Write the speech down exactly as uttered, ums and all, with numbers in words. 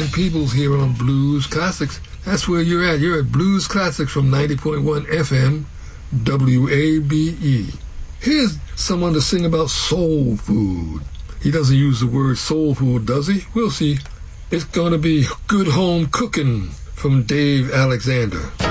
fine peoples here on Blues Classics. That's where you're at. You're at Blues Classics from ninety point one F M, W A B E. Here's someone to sing about soul food. He doesn't use the word soul food, does he? We'll see. It's gonna be Good Home Cooking from Dave Alexander.